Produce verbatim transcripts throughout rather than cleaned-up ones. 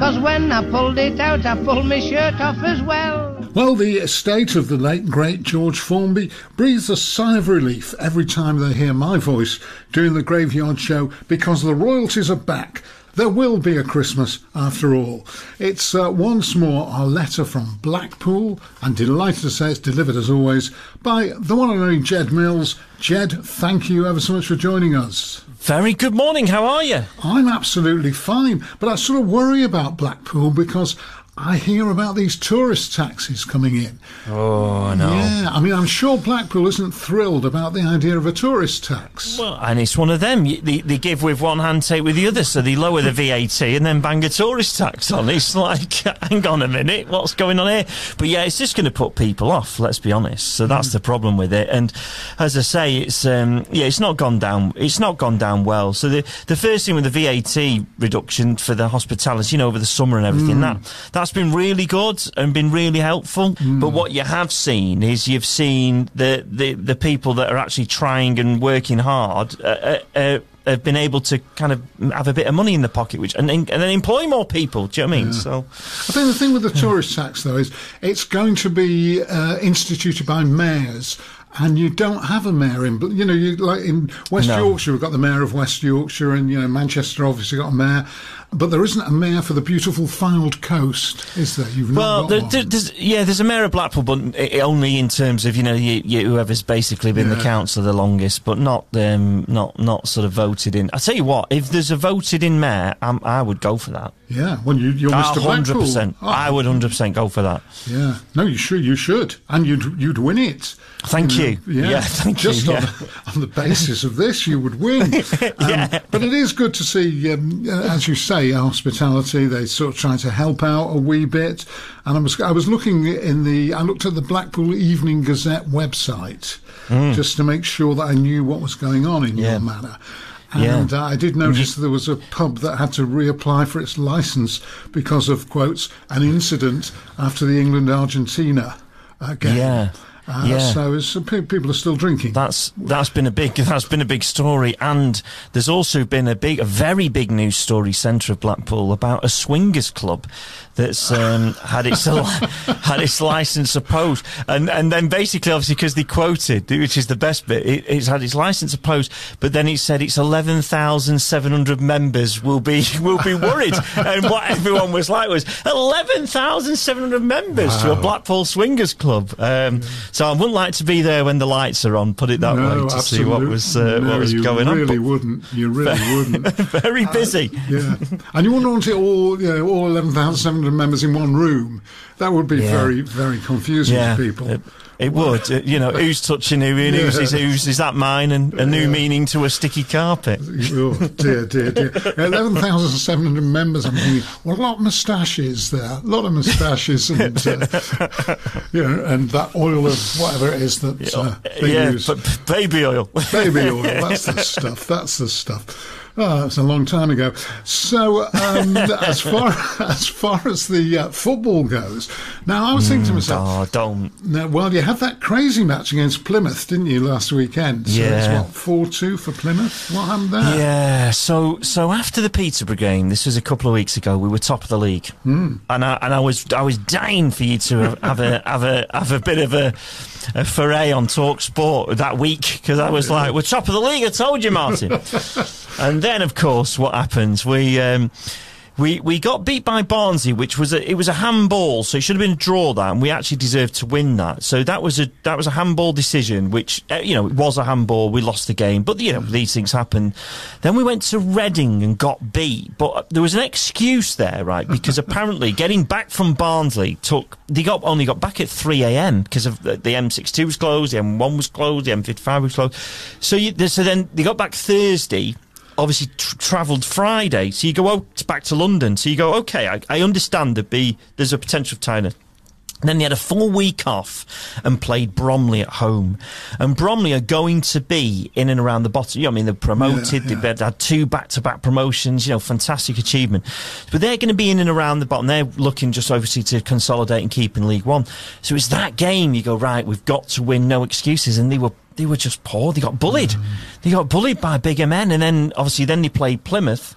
'cause when I pulled it out, I pulled my shirt off as well. Well, the estate of the late, great George Formby breathes a sigh of relief every time they hear my voice during the Graveyard Show, because the royalties are back. There will be a Christmas after all. It's uh, once more our letter from Blackpool, and delighted to say it's delivered as always by the one and only Jed Mills. Jed, thank you ever so much for joining us. Very good morning, how are you? I'm absolutely fine, but I sort of worry about Blackpool because I hear about these tourist taxis coming in. Oh, no. Yeah, I mean, I'm sure Blackpool isn't thrilled about the idea of a tourist tax. Well, and it's one of them. They, they give with one hand, take with the other, so they lower the V A T and then bang a tourist tax on. It's like, hang on a minute, what's going on here? But yeah, it's just going to put people off, let's be honest. So that's mm. the problem with it. And as I say, it's um, yeah, it's not gone down. It's not gone down well. So the the first thing with the V A T reduction for the hospitality, you know, over the summer and everything, mm. that that. That's been really good and been really helpful. Mm. But what you have seen is you've seen the, the, the people that are actually trying and working hard uh, uh, have been able to kind of have a bit of money in the pocket, which and, and then employ more people. Do you know what I mean? Yeah. So, I think the thing with the tourist tax, though, is it's going to be uh, instituted by mayors. And you don't have a mayor in, you know, you like in West no. Yorkshire, we've got the mayor of West Yorkshire, and, you know, Manchester obviously got a mayor. But there isn't a mayor for the beautiful Fylde coast, is there? You've well, not got there, one. There's, yeah, there's a mayor of Blackpool, but it, only in terms of, you know, you, you, whoever's basically been yeah. the councillor the longest, but not um, not not sort of voted in. I tell you what, if there's a voted in mayor, I'm, I would go for that. Yeah, well, you, you're Mister Blackpool. one hundred percent. Oh. I would one hundred percent go for that. Yeah, no, you should, you should, and you'd you'd win it. Thank you. you. Know, yeah, yeah, thank just you. on, Yeah. on the basis of this, you would win. Um, yeah. But it is good to see, um, as you say, hospitality. They sort of trying to help out a wee bit. And I was I was looking in the I looked at the Blackpool Evening Gazette website mm. just to make sure that I knew what was going on in yeah. your manor. And yeah. uh, I did notice that there was a pub that had to reapply for its licence because of, quotes, an incident after the England-Argentina uh, game. Yeah. Uh, yeah. So it's, uh, people are still drinking. That's that's been a big that's been a big story, and there's also been a big, a very big news story, centre of Blackpool, about a swingers club that's um, had its had its licence opposed, and and then basically, obviously, because they quoted, which is the best bit, it, it's had its licence opposed, but then it said its eleven thousand seven hundred members will be will be worried, and what everyone was like was eleven thousand seven hundred members wow. to a Blackpool swingers club. Um, So I wouldn't like to be there when the lights are on, put it that no, way, to absolutely. see what was uh, no, what was you going really on. Wouldn't. You really wouldn't. Very busy. Uh, yeah. And you wouldn't want it all, you know, all eleven thousand seven hundred members in one room. That would be yeah. very, very confusing yeah. to people. It, It would, uh, you know, who's touching who, and who's, yeah. is, who's is that mine, and a new yeah. meaning to a sticky carpet. Oh, dear, dear, dear. eleven thousand seven hundred members, I'm thinking, well, a lot of moustaches there, a lot of moustaches, and, uh, you know, and that oil of whatever it is that uh, they yeah, use. But baby oil. Baby oil, that's the stuff, that's the stuff. Oh, that's a long time ago. So, um, as far as far as the uh, football goes, now I was thinking to myself, oh, don't. Now, well, you had that crazy match against Plymouth, didn't you, last weekend? So yeah. it's what, four two for Plymouth? What happened there? Yeah. So, so after the Peterborough game, this was a couple of weeks ago. We were top of the league, mm. and I and I was I was dying for you to have a have a have a bit of a. a foray on Talk Sport that week, because I was like, we're top of the league, I told you, Martin. And then, of course, what happened? We um, we we got beat by Barnsley, which was a it was a handball, so it should have been a draw, that, and we actually deserved to win that. So that was a that was a handball decision, which uh, you know, it was a handball. We lost the game, but you know, these things happen. Then we went to Reading and got beat, but there was an excuse there, right? Because apparently getting back from Barnsley took they got only got back at three a m because of the, the M sixty-two was closed, the M one was closed, the M fifty-five was closed. So you, so then they got back Thursday. Obviously tr- travelled Friday, so you go out back to London. So you go, okay, I, I understand that be there's a potential tiredness. Then they had a full week off and played Bromley at home. And Bromley are going to be in and around the bottom. You know, I mean, they're promoted. Yeah, yeah. They've had two back-to-back promotions. You know, fantastic achievement. But they're going to be in and around the bottom. They're looking just obviously to consolidate and keep in League One. So it's that game. You go, right, we've got to win, no excuses. And they were they were just poor. They got bullied. Mm. They got bullied by bigger men. And then obviously then they played Plymouth.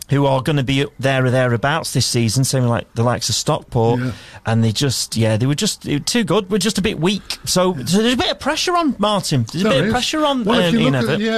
who are going to be there or thereabouts this season, same like the likes of Stockport, Yeah. and they just, yeah, they were just they were too good. We're just a bit weak. So, so there's a bit of pressure on Martin. There's a There bit of is. pressure on Well, if uh, you Ian look at- Evatt. yeah,